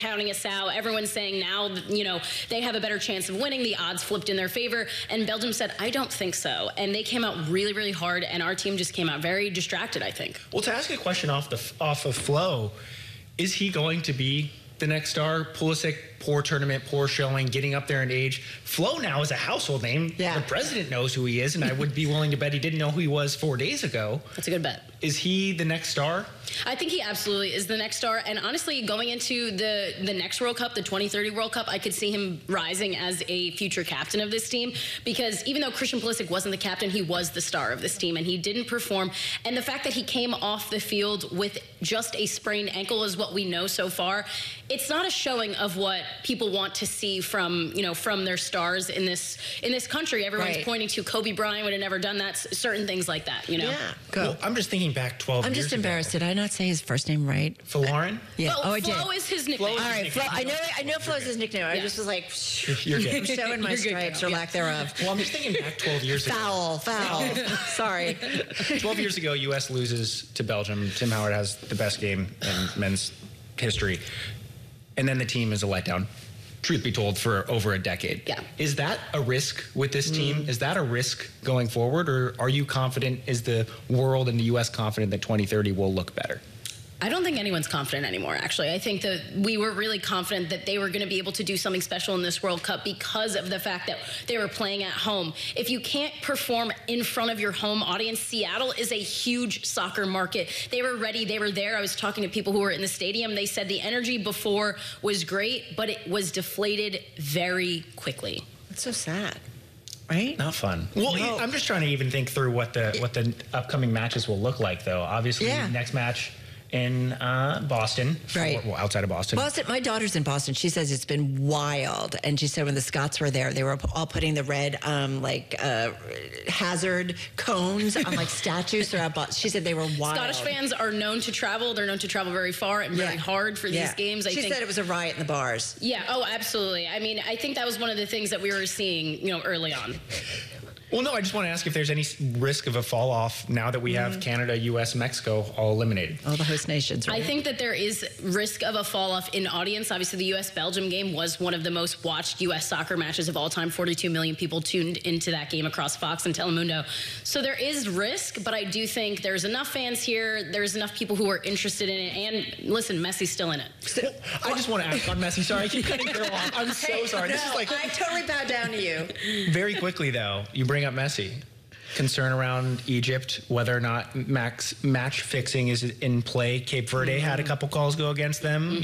counting us out. Everyone's saying now, they have a better chance of winning. The odds flipped in their favor. And Belgium said, I don't think so. And they came out really, really hard. And our team just came out very distracted, I think. Well, to ask a question off of Flo, is he going to be the next star? Pulisic, poor tournament, poor showing, getting up there in age. Flo now is a household name. Yeah. The president knows who he is, and I would be willing to bet he didn't know who he was 4 days ago. That's a good bet. Is he the next star? I think he absolutely is the next star. And honestly, going into the next World Cup, the 2030 World Cup, I could see him rising as a future captain of this team, because even though Christian Pulisic wasn't the captain, he was the star of this team, and he didn't perform. And the fact that he came off the field with just a sprained ankle is what we know so far. It's not a showing of what people want to see from their stars in this country. Everyone's pointing to Kobe Bryant would have never done that, certain things like that, Yeah, go. Well, I'm just thinking back 12 years I'm just embarrassed. ago. Did I not say his first name right? Folarin? Yeah. Flo, I did. Flo is his nickname. All right, Flo. I know Flo is his nickname. I just was like, You're good. I'm showing my You're good, stripes or yeah. lack thereof. Well, I'm just thinking back 12 years ago. Foul. Sorry. 12 years ago, U.S. loses to Belgium. Tim Howard has the best game in men's history. And then the team is a letdown, truth be told, for over a decade. Yeah. Is that a risk with this team? Is that a risk going forward? Or are you confident, is the world and the U.S. confident that 2030 will look better? I don't think anyone's confident anymore, actually. I think that we were really confident that they were going to be able to do something special in this World Cup because of the fact that they were playing at home. If you can't perform in front of your home audience, Seattle is a huge soccer market. They were ready. They were there. I was talking to people who were in the stadium. They said the energy before was great, but it was deflated very quickly. It's so sad. Right? Not fun. Well, No. I'm just trying to even think through what the upcoming matches will look like, though. Obviously, next match in Boston. Right. Well, outside of Boston. Boston. My daughter's in Boston. She says it's been wild. And she said when the Scots were there, they were all putting the red hazard cones on statues throughout Boston. She said they were wild. Scottish fans are known to travel. They're known to travel very far and very hard for these games. She said it was a riot in the bars. Yeah. Oh, absolutely. I mean, I think that was one of the things that we were seeing, early on. Well, no, I just want to ask if there's any risk of a fall off now that we have Canada, U.S., Mexico all eliminated. All the host nations, right? I think that there is risk of a fall off in audience. Obviously, the U.S.-Belgium game was one of the most watched U.S. soccer matches of all time. 42 million people tuned into that game across Fox and Telemundo. So there is risk, but I do think there's enough fans here. There's enough people who are interested in it. And listen, Messi's still in it. Well, I just want to ask on Messi. Sorry, I keep cutting you off. I'm so sorry. No, This is I totally bow down to you. Very quickly, though, you bring up Messi. Concern around Egypt, whether or not match fixing is in play. Cape Verde had a couple calls go against them.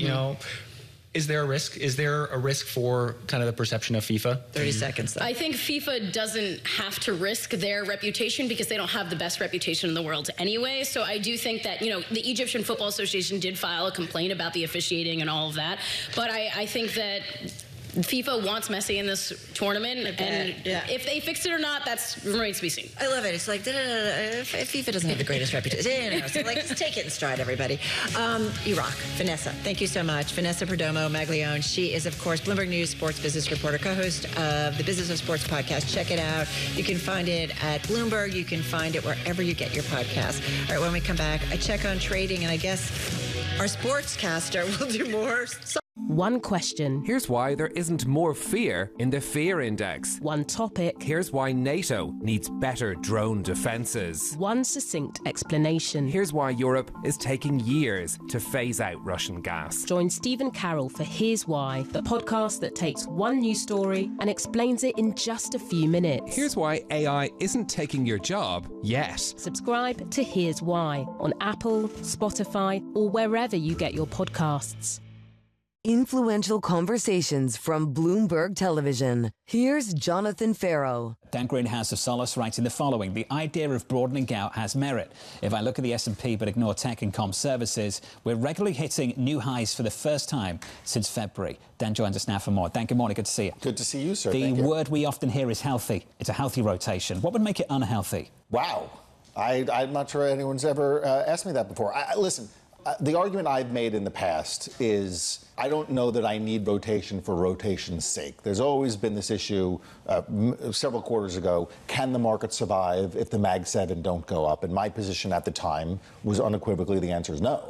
Is there a risk? Is there a risk for kind of the perception of FIFA? 30 seconds, though. I think FIFA doesn't have to risk their reputation because they don't have the best reputation in the world anyway. So I do think that, the Egyptian Football Association did file a complaint about the officiating and all of that. But I think that FIFA wants Messi in this tournament, and if they fix it or not, that's remains to be seen. I love it. It's like, FIFA doesn't have the greatest reputation. So just take it in stride, everybody. You rock. Vanessa, thank you so much. Vanessa Perdomo Maglione. She is, of course, Bloomberg News sports business reporter, co-host of the Business of Sports podcast. Check it out. You can find it at Bloomberg. You can find it wherever you get your podcast. All right, when we come back, I check on trading, and I guess our sportscaster will do more. One question. Here's why there isn't more fear in the fear index. One topic. Here's why NATO needs better drone defenses. One succinct explanation. Here's why Europe is taking years to phase out Russian gas. Join Stephen Carroll for Here's Why, the podcast that takes one news story and explains it in just a few minutes. Here's why AI isn't taking your job yet. Subscribe to Here's Why on Apple, Spotify, or wherever you get your podcasts. Influential conversations from Bloomberg Television. Here's Jonathan Farrow. Dan Greenhouse of Solace writing the following. The idea of broadening out has merit. If I look at the S&P but ignore tech and comm services, we're regularly hitting new highs for the first time since February. Dan joins us now for more. Dan, good morning. Good to see you. Good to see you, sir. The word we often hear is healthy. It's a healthy rotation. What would make it unhealthy? Wow. I'm not sure anyone's ever asked me that before. Listen, the argument I've made in the past is I don't know that I need rotation for rotation's sake. There's always been this issue several quarters ago. Can the market survive if the Mag 7 don't go up? And my position at the time was unequivocally the answer is no.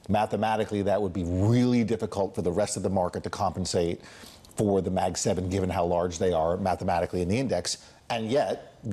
Mathematically, that would be really difficult for the rest of the market to compensate for the Mag 7, given how large they are mathematically in the index. And yet,